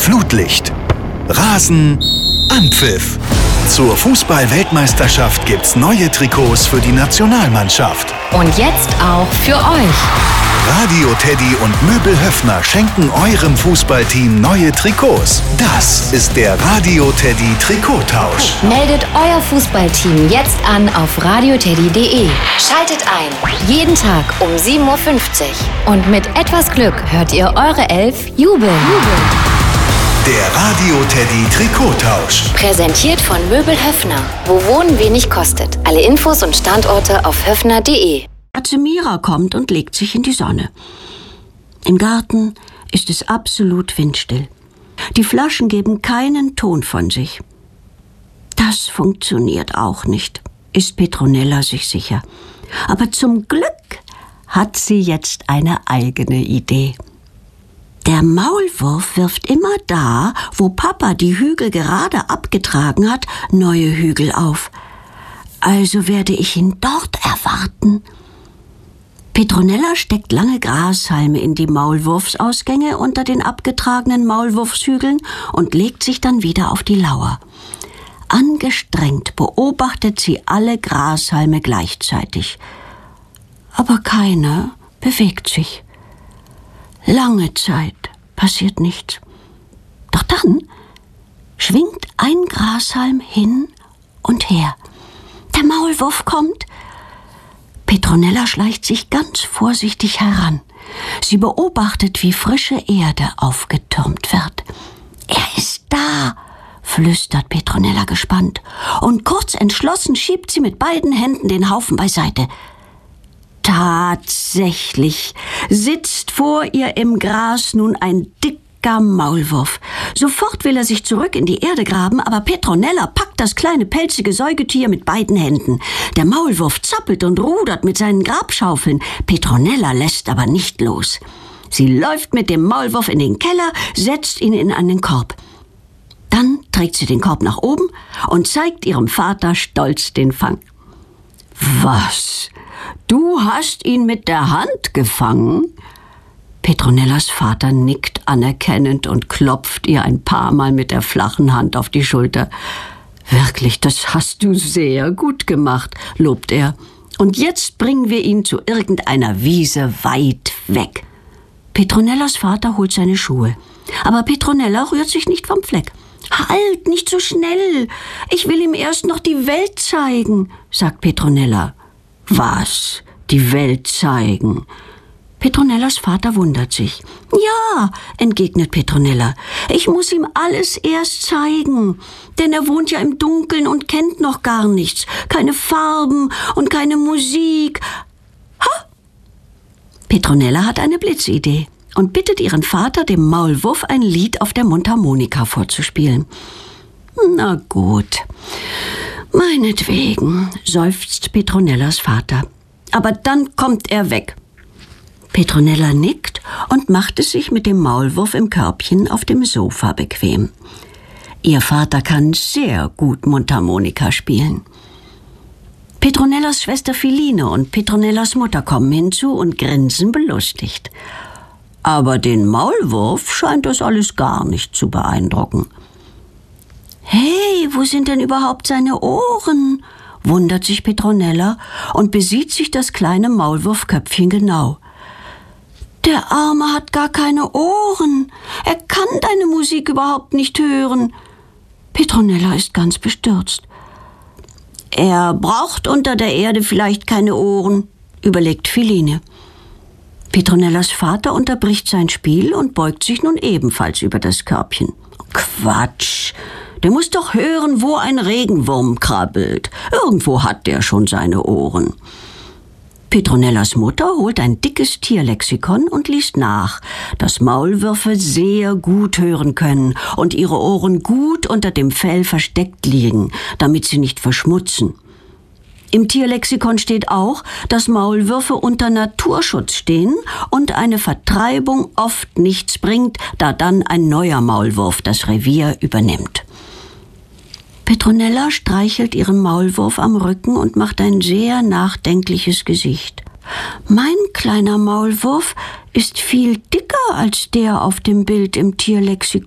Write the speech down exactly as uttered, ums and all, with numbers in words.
Flutlicht. Rasen, Anpfiff. Zur Fußball-Weltmeisterschaft gibt's neue Trikots für die Nationalmannschaft. Und jetzt auch für euch. Radio Teddy und Möbel Höffner schenken eurem Fußballteam neue Trikots. Das ist der Radio Teddy Trikottausch. Meldet euer Fußballteam jetzt an auf radioteddy punkt de. Schaltet ein. Jeden Tag um sieben Uhr fünfzig. Und mit etwas Glück hört ihr eure Elf jubeln. Der Radio Teddy Trikottausch. Präsentiert von Möbel Höffner. Wo Wohnen wenig kostet. Alle Infos und Standorte auf höffner punkt de. Semira kommt und legt sich in die Sonne. Im Garten ist es absolut windstill. Die Flaschen geben keinen Ton von sich. Das funktioniert auch nicht, ist Petronella sich sicher. Aber zum Glück hat sie jetzt eine eigene Idee. Der Maulwurf wirft immer da, wo Papa die Hügel gerade abgetragen hat, neue Hügel auf. Also werde ich ihn dort erwarten. Petronella steckt lange Grashalme in die Maulwurfsausgänge unter den abgetragenen Maulwurfshügeln und legt sich dann wieder auf die Lauer. Angestrengt beobachtet sie alle Grashalme gleichzeitig. Aber keiner bewegt sich. Lange Zeit passiert nichts. Doch dann schwingt ein Grashalm hin und her. Der Maulwurf kommt. Petronella schleicht sich ganz vorsichtig heran. Sie beobachtet, wie frische Erde aufgetürmt wird. Er ist da, flüstert Petronella gespannt. Und kurz entschlossen schiebt sie mit beiden Händen den Haufen beiseite. Tatsächlich sitzt vor ihr im Gras nun ein dicker Maulwurf. Sofort will er sich zurück in die Erde graben, aber Petronella packt das kleine pelzige Säugetier mit beiden Händen. Der Maulwurf zappelt und rudert mit seinen Grabschaufeln. Petronella lässt aber nicht los. Sie läuft mit dem Maulwurf in den Keller, setzt ihn in einen Korb. Dann trägt sie den Korb nach oben und zeigt ihrem Vater stolz den Fang. Was? Du hast ihn mit der Hand gefangen? Petronellas Vater nickt anerkennend und klopft ihr ein paar Mal mit der flachen Hand auf die Schulter. Wirklich, das hast du sehr gut gemacht, lobt er. Und jetzt bringen wir ihn zu irgendeiner Wiese weit weg. Petronellas Vater holt seine Schuhe. Aber Petronella rührt sich nicht vom Fleck. Halt, nicht so schnell. Ich will ihm erst noch die Welt zeigen, sagt Petronella. Was? Die Welt zeigen? Petronellas Vater wundert sich. Ja, entgegnet Petronella, ich muss ihm alles erst zeigen, denn er wohnt ja im Dunkeln und kennt noch gar nichts, keine Farben und keine Musik. Ha! Petronella hat eine Blitzidee und bittet ihren Vater, dem Maulwurf ein Lied auf der Mundharmonika vorzuspielen. Na gut, meinetwegen, seufzt Petronellas Vater. Aber dann kommt er weg. Petronella nickt und macht es sich mit dem Maulwurf im Körbchen auf dem Sofa bequem. Ihr Vater kann sehr gut Mundharmonika spielen. Petronellas Schwester Philine und Petronellas Mutter kommen hinzu und grinsen belustigt. Aber den Maulwurf scheint das alles gar nicht zu beeindrucken. Hey, wo sind denn überhaupt seine Ohren? Wundert sich Petronella und besieht sich das kleine Maulwurfköpfchen genau. Der Arme hat gar keine Ohren. Er kann deine Musik überhaupt nicht hören. Petronella ist ganz bestürzt. Er braucht unter der Erde vielleicht keine Ohren, überlegt Philine. Petronellas Vater unterbricht sein Spiel und beugt sich nun ebenfalls über das Körbchen. Quatsch! Der muss doch hören, wo ein Regenwurm krabbelt. Irgendwo hat der schon seine Ohren. Petronellas Mutter holt ein dickes Tierlexikon und liest nach, dass Maulwürfe sehr gut hören können und ihre Ohren gut unter dem Fell versteckt liegen, damit sie nicht verschmutzen. Im Tierlexikon steht auch, dass Maulwürfe unter Naturschutz stehen und eine Vertreibung oft nichts bringt, da dann ein neuer Maulwurf das Revier übernimmt. Petronella streichelt ihren Maulwurf am Rücken und macht ein sehr nachdenkliches Gesicht. Mein kleiner Maulwurf ist viel dicker als der auf dem Bild im Tierlexikon.